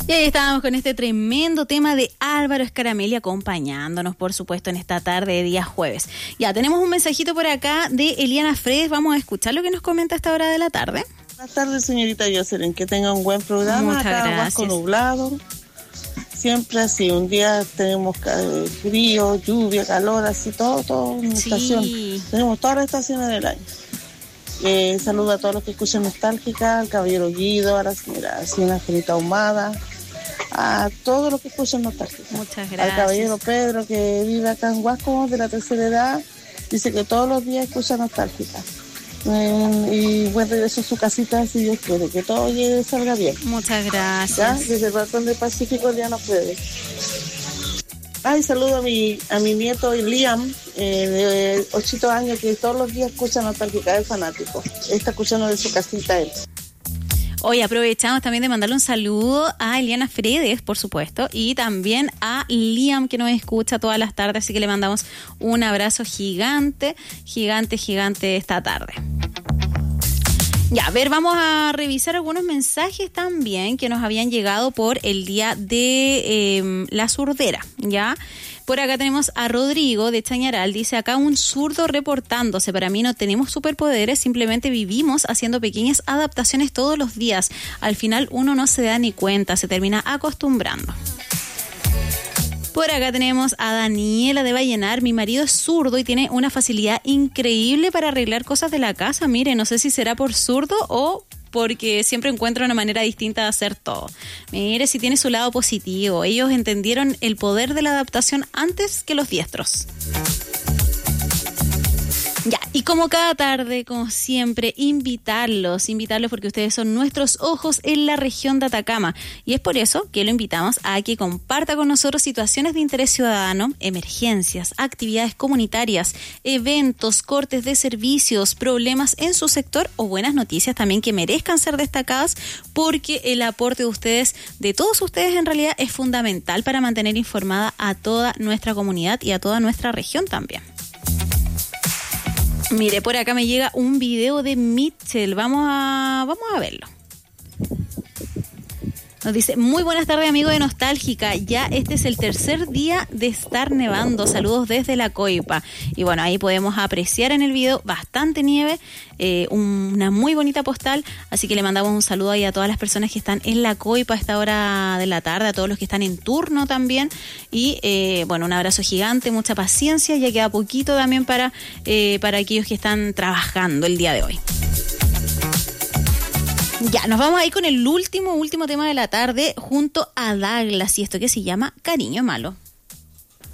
Y ahí estábamos con este tremendo tema de Álvaro Escaramelli acompañándonos, por supuesto, en esta tarde de día jueves. Ya, tenemos un mensajito por acá de Eliana Fredes. Vamos a escuchar lo que nos comenta a esta hora de la tarde. Buenas tardes, señorita Jocelyn. Que tenga un buen programa. Muchas acá gracias. Huasco nublado. Siempre así. Un día tenemos frío, lluvia, calor, así todo una estación. Tenemos todas las estaciones del año. Saludo a todos los que escuchan Nostálgica, al caballero Guido, a la señora Angelita Ahumada, a todos los que escuchan Nostálgica. Muchas gracias. Al caballero Pedro, que vive acá en Huasco, de la tercera edad, dice que todos los días escucha Nostálgica. Y buen regreso a su casita, si Dios quiere, que todo llegue y salga bien. Muchas gracias. ¿Ya? Desde el balcón del Pacífico ya no puede. Ay, saludo a mi nieto Liam, de 8 años, que todos los días escucha Nostálgica, es fanático. Está escuchando de su casita él. Hoy aprovechamos también de mandarle un saludo a Eliana Fredes, por supuesto, y también a Liam, que nos escucha todas las tardes, así que le mandamos un abrazo gigante esta tarde. Ya, a ver, vamos a revisar algunos mensajes también que nos habían llegado por el día de la surdera, ¿ya? Por acá tenemos a Rodrigo de Chañaral, dice acá un zurdo reportándose. Para mí no tenemos superpoderes, simplemente vivimos haciendo pequeñas adaptaciones todos los días. Al final uno no se da ni cuenta, se termina acostumbrando. Por acá tenemos a Daniela de Vallenar. Mi marido es zurdo y tiene una facilidad increíble para arreglar cosas de la casa. Mire, no sé si será por zurdo o porque siempre encuentra una manera distinta de hacer todo. Mire, si tiene su lado positivo. Ellos entendieron el poder de la adaptación antes que los diestros. Ya, y como cada tarde, como siempre, invitarlos porque ustedes son nuestros ojos en la región de Atacama. Y es por eso que lo invitamos a que comparta con nosotros situaciones de interés ciudadano, emergencias, actividades comunitarias, eventos, cortes de servicios, problemas en su sector o buenas noticias también que merezcan ser destacadas, porque el aporte de ustedes, de todos ustedes en realidad, es fundamental para mantener informada a toda nuestra comunidad y a toda nuestra región también. Mire, por acá me llega un video de Mitchell. Vamos a verlo. Nos dice, muy buenas tardes, amigo de Nostálgica. Ya este es el tercer día de estar nevando. Saludos desde la Coipa. Y bueno, ahí podemos apreciar en el video bastante nieve, una muy bonita postal. Así que le mandamos un saludo ahí a todas las personas que están en la Coipa a esta hora de la tarde, a todos los que están en turno también. Y bueno, un abrazo gigante, mucha paciencia. Ya queda poquito también para aquellos que están trabajando el día de hoy. Ya, nos vamos ahí con el último tema de la tarde junto a Douglas y esto que se llama Cariño Malo.